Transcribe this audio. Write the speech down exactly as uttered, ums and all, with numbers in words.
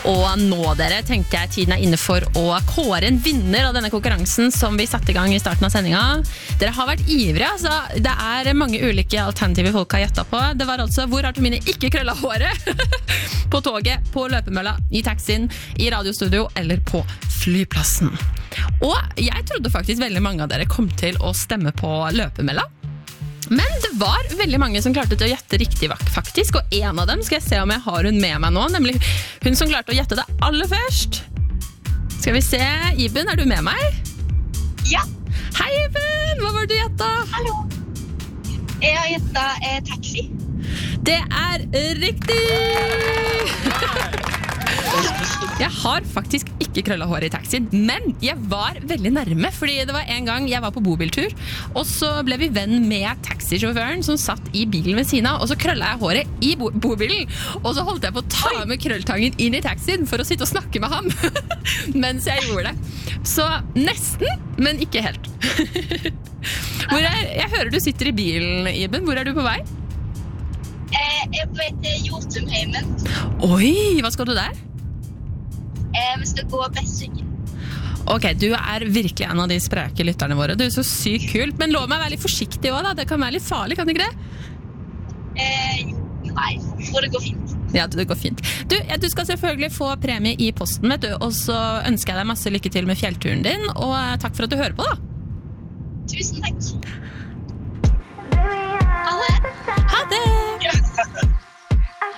Og nå dere tenker jeg tiden er inne for å kåre en vinner av denne konkurransen som vi satte i gang i starten av sendingen. Dere har vært ivrige, altså. Det er mange ulike alternativer folk har gjettet på. Det var altså hvor har Tomine ikke krøllet håret? På toget, på løpemølla, i taxien, i radiostudio eller på flyplassen. Og jeg trodde faktisk veldig mange av dere kom til å stemme på løpemølla. Men det var veldig mange som klarte å gjette riktig faktisk, og en av dem skal jeg se om jeg har hun med meg nå, nemlig hun som klarte å gjette det aller først. Skal vi se, Iben, er du med meg? Ja. Hei Iben, hva var det du gjettet? Hallo. Jeg har gjettet eh, taxi. Det er riktig! Jeg har faktisk ikke krøllet hår i taxien, men jeg var veldig nærme, fordi det var en gang jeg var på bobiltur, og så ble vi venn med taxisjåføren som satt i bilen ved siden av, og så krøllet jeg håret i bo- bobilen, og så holdt jeg på å ta med krølltangen inn i taxien for å sitte og snakke med ham, mens jeg gjorde det. Så nesten, men ikke helt. Hvor er, jeg hører du sitter i bilen, Iben. Hvor er du på vei? Eh, jeg er på vei til Jotunheimen. Oi, hva skal du der? Eh, vi skal gå Bessingen. Ok, du er virkelig en av de spreke lytterne våre. Du er så sykt kult, men lov meg være litt forsiktig også da. Det kan være litt farlig, kan det ikke det? Eh, nei, for det går fint. Ja, det går fint. Du, ja, du skal selvfølgelig få premie i posten, vet du, og så ønsker jeg deg masse lykke til med fjellturen din, og takk for at du hører på da. Tusen takk. Ha det. Ha det!